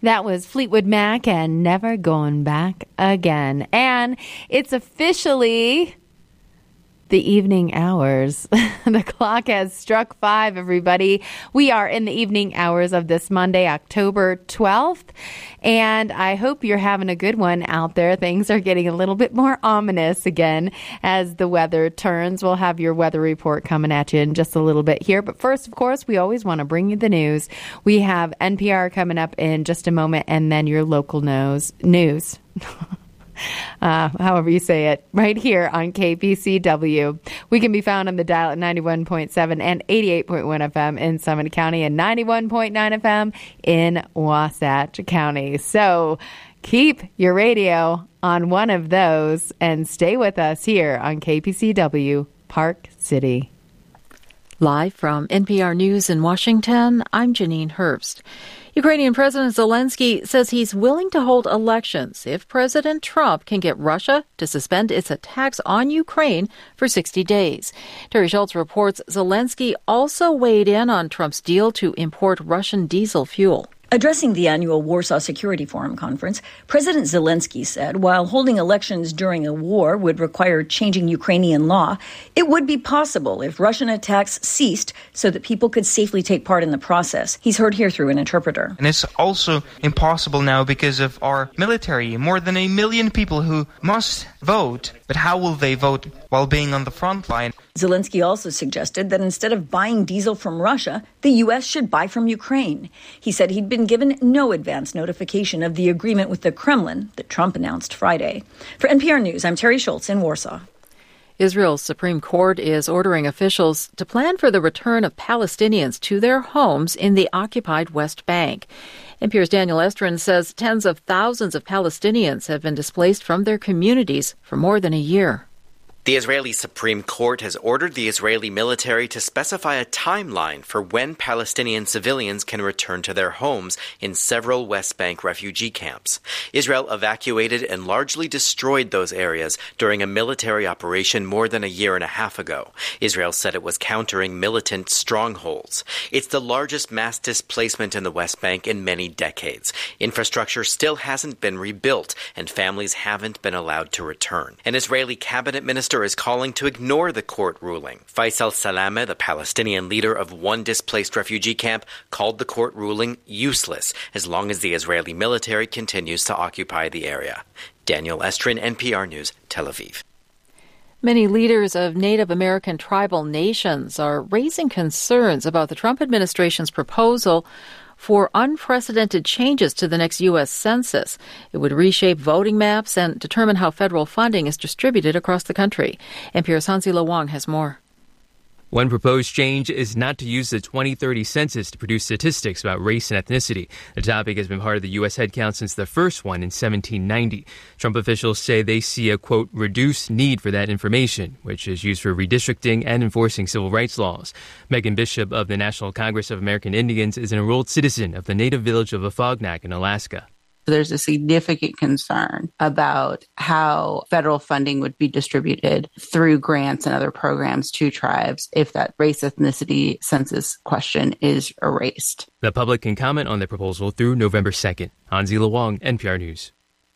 That was Fleetwood Mac and Never Going Back Again. And it's officially the evening hours. The clock has struck 5, everybody. We are in the evening hours of this Monday, October 12th. And I hope you're having a good one out there. Things are getting a little bit more ominous again as the weather turns. We'll have your weather report coming at you in just a little bit here. But first, of course, we always want to bring you the news. We have NPR coming up in just a moment, and then your local news. However you say it, right here on KPCW. We can be found on the dial at 91.7 and 88.1 FM in Summit County and 91.9 FM in Wasatch County. So keep your radio on one of those and stay with us here on KPCW Park City. Live from NPR News in Washington, I'm Janine Herbst. Ukrainian President Zelensky says he's willing to hold elections if President Trump can get Russia to suspend its attacks on Ukraine for 60 days. Terry Schultz reports Zelensky also weighed in on Trump's deal to import Russian diesel fuel. Addressing the annual Warsaw Security Forum conference, President Zelensky said while holding elections during a war would require changing Ukrainian law, it would be possible if Russian attacks ceased so that people could safely take part in the process. He's heard here through an interpreter. And it's also impossible now because of our military, more than 1 million people who must vote. But how will they vote while being on the front line? Zelensky also suggested that instead of buying diesel from Russia, the U.S. should buy from Ukraine. He said he'd been given no advance notification of the agreement with the Kremlin that Trump announced Friday. For NPR News, I'm Terry Schultz in Warsaw. Israel's Supreme Court is ordering officials to plan for the return of Palestinians to their homes in the occupied West Bank. NPR's Daniel Estrin says tens of thousands of Palestinians have been displaced from their communities for more than a year. The Israeli Supreme Court has ordered the Israeli military to specify a timeline for when Palestinian civilians can return to their homes in several West Bank refugee camps. Israel evacuated and largely destroyed those areas during a military operation more than a year and a half ago. Israel said it was countering militant strongholds. It's the largest mass displacement in the West Bank in many decades. Infrastructure still hasn't been rebuilt, and families haven't been allowed to return. An Israeli cabinet minister is calling to ignore the court ruling. Faisal Salameh, the Palestinian leader of one displaced refugee camp, called the court ruling useless as long as the Israeli military continues to occupy the area. Daniel Estrin, NPR News, Tel Aviv. Many leaders of Native American tribal nations are raising concerns about the Trump administration's proposal for unprecedented changes to the next U.S. Census. It would reshape voting maps and determine how federal funding is distributed across the country. NPR's Hansi Lawang has more. One proposed change is not to use the 2030 census to produce statistics about race and ethnicity. The topic has been part of the U.S. headcount since the first one in 1790. Trump officials say they see a, quote, reduced need for that information, which is used for redistricting and enforcing civil rights laws. Megan Bishop of the National Congress of American Indians is an enrolled citizen of the native village of Afognak in Alaska. There's a significant concern about how federal funding would be distributed through grants and other programs to tribes if that race ethnicity census question is erased. The public can comment on the proposal through November 2nd. Hansi Lawang, NPR News.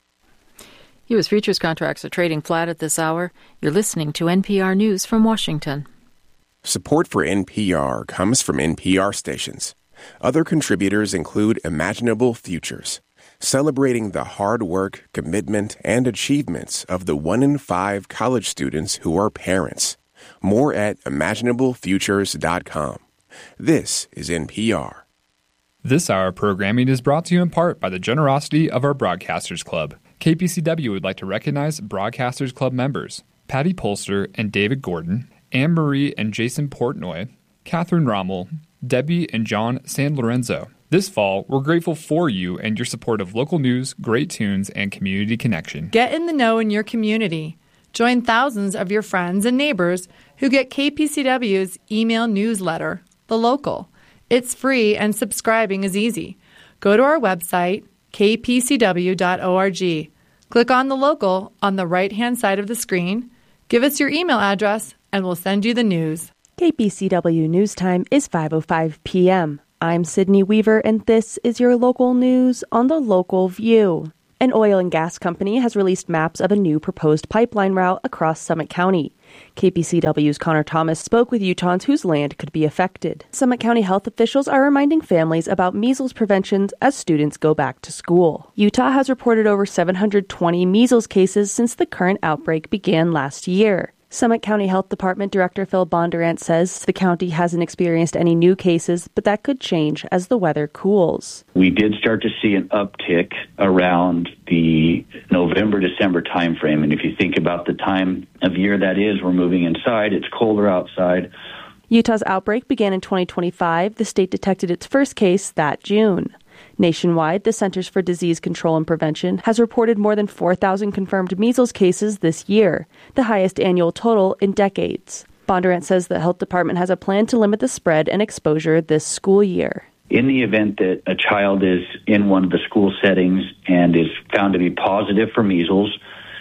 U.S. futures contracts are trading flat at this hour. You're listening to NPR News from Washington. Support for NPR comes from NPR stations. Other contributors include Imaginable Futures, celebrating the hard work, commitment, and achievements of the 1 in 5 college students who are parents. More at imaginablefutures.com. This is NPR. This hour programming is brought to you in part by the generosity of our Broadcasters Club. KPCW would like to recognize Broadcasters Club members Patty Polster and David Gordon, Anne Marie and Jason Portnoy, Catherine Rommel, Debbie and John San Lorenzo. This fall, we're grateful for you and your support of local news, great tunes, and community connection. Get in the know in your community. Join thousands of your friends and neighbors who get KPCW's email newsletter, The Local. It's free and subscribing is easy. Go to our website, kpcw.org. Click on The Local on the right-hand side of the screen. Give us your email address, and we'll send you the news. KPCW News Time is 5:05 p.m. I'm Sydney Weaver, and this is your local news on the Local View. An oil and gas company has released maps of a new proposed pipeline route across Summit County. KPCW's Connor Thomas spoke with Utahns whose land could be affected. Summit County health officials are reminding families about measles prevention as students go back to school. Utah has reported over 720 measles cases since the current outbreak began last year. Summit County Health Department Director Phil Bondurant says the county hasn't experienced any new cases, but that could change as the weather cools. We did start to see an uptick around the November-December timeframe. And if you think about the time of year that is, we're moving inside, it's colder outside. Utah's outbreak began in 2025. The state detected its first case that June. Nationwide, the Centers for Disease Control and Prevention has reported more than 4,000 confirmed measles cases this year, the highest annual total in decades. Bondurant says the health department has a plan to limit the spread and exposure this school year. In the event that a child is in one of the school settings and is found to be positive for measles,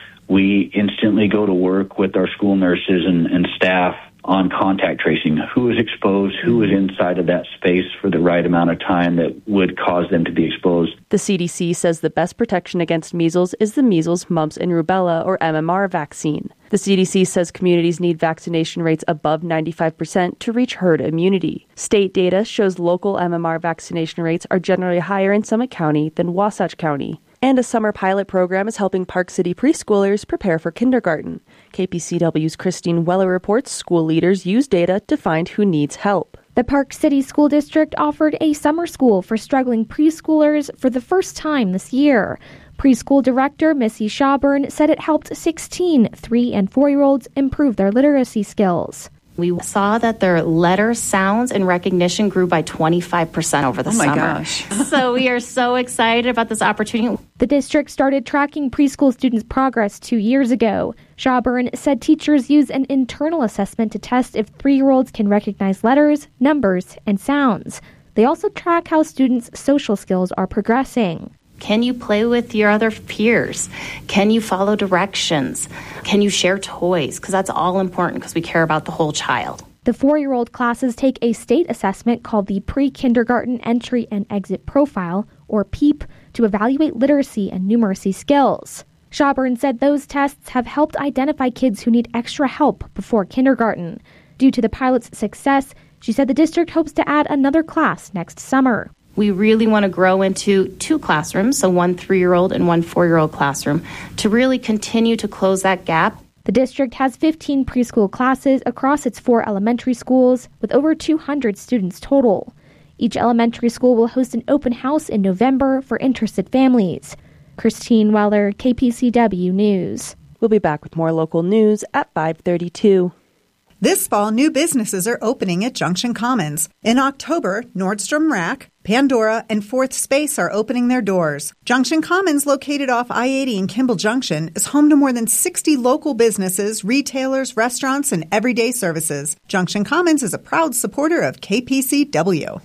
we instantly go to work with our school nurses and staff on contact tracing. Who is exposed, who is inside of that space for the right amount of time that would cause them to be exposed. The CDC says the best protection against measles is the measles, mumps, and rubella, or MMR vaccine. The CDC says communities need vaccination rates above 95% to reach herd immunity. State data shows local MMR vaccination rates are generally higher in Summit County than Wasatch County. And a summer pilot program is helping Park City preschoolers prepare for kindergarten. KPCW's Christine Weller reports school leaders use data to find who needs help. The Park City School District offered a summer school for struggling preschoolers for the first time this year. Preschool director Missy Shawburn said it helped 16 3- and 4-year-olds improve their literacy skills. We saw that their letter sounds and recognition grew by 25% over the summer. Oh my gosh. So we are so excited about this opportunity. The district started tracking preschool students' progress 2 years ago. Shawburn said teachers use an internal assessment to test if 3-year-olds can recognize letters, numbers, and sounds. They also track how students' social skills are progressing. Can you play with your other peers? Can you follow directions? Can you share toys? Because that's all important because we care about the whole child. The 4-year-old classes take a state assessment called the Pre-Kindergarten Entry and Exit Profile, or PEEP, to evaluate literacy and numeracy skills. Shawburn said those tests have helped identify kids who need extra help before kindergarten. Due to the pilot's success, she said the district hopes to add another class next summer. We really want to grow into 2 classrooms, so 1 3-year-old and 1 4-year-old classroom, to really continue to close that gap. The district has 15 preschool classes across its 4 elementary schools, with over 200 students total. Each elementary school will host an open house in November for interested families. Christine Weller, KPCW News. We'll be back with more local news at 5:32. This fall, new businesses are opening at Junction Commons. In October, Nordstrom Rack, Pandora, and Fourth Space are opening their doors. Junction Commons, located off I-80 in Kimball Junction, is home to more than 60 local businesses, retailers, restaurants, and everyday services. Junction Commons is a proud supporter of KPCW.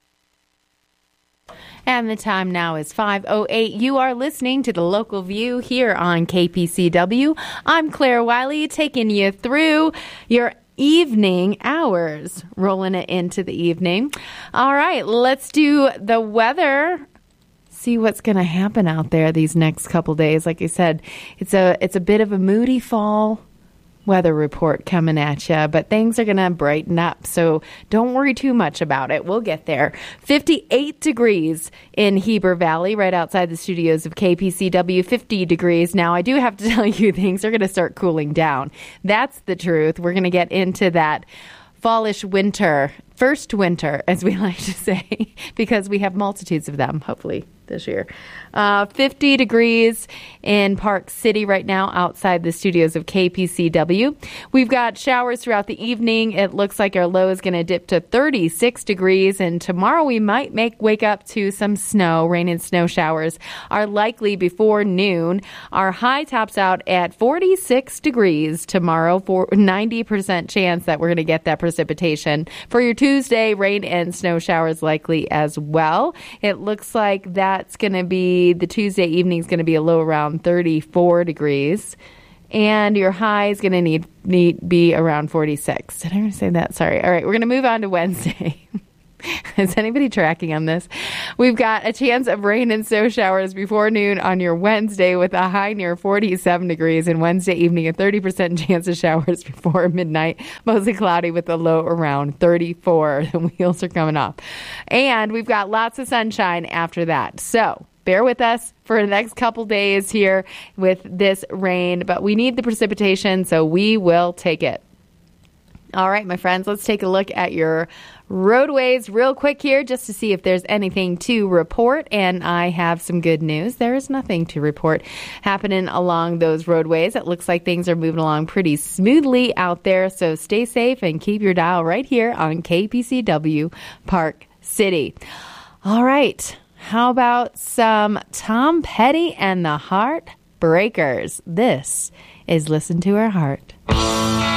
And the time now is 5:08. You are listening to the Local View here on KPCW. I'm Claire Wiley, taking you through your evening hours, rolling it into the evening. All right, let's do the weather. See what's going to happen out there these next couple days. Like I said, it's a bit of a moody fall weather report coming at you, but things are going to brighten up, so don't worry too much about it. We'll get there. 58 degrees in Heber Valley, right outside the studios of KPCW. 50 degrees. Now, I do have to tell you, things are going to start cooling down. That's the truth. We're going to get into that fallish winter, first winter, as we like to say, because we have multitudes of them, hopefully, this year. 50 degrees in Park City right now outside the studios of KPCW. We've got showers throughout the evening. It looks like our low is going to dip to 36 degrees, and tomorrow we might wake up to some snow. Rain and snow showers are likely before noon. Our high tops out at 46 degrees tomorrow, for 90% chance that we're going to get that precipitation. For your Tuesday, rain and snow showers likely as well. It looks like that's going to be, the Tuesday evening is going to be a low around 34 degrees. And your high is going to need be around 46. Did I say that? Sorry. All right, we're going to move on to Wednesday. Is anybody tracking on this? We've got a chance of rain and snow showers before noon on your Wednesday with a high near 47 degrees, and Wednesday evening a 30% chance of showers before midnight, mostly cloudy with a low around 34. The wheels are coming off. And we've got lots of sunshine after that. So bear with us for the next couple days here with this rain, but we need the precipitation, so we will take it. All right, my friends, let's take a look at your roadways real quick here just to see if there's anything to report. And I have some good news. There is nothing to report happening along those roadways. It looks like things are moving along pretty smoothly out there. So stay safe and keep your dial right here on KPCW Park City. All right. How about some Tom Petty and the Heartbreakers? This is Listen to Her Heart.